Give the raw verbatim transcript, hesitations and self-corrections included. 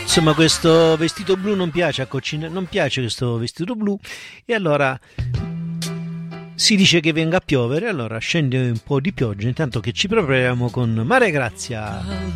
Insomma, questo vestito blu non piace a Coccina, non piace questo vestito blu, e allora si dice che venga a piovere, allora scende un po' di pioggia intanto che ci prepariamo con Mare Grazia.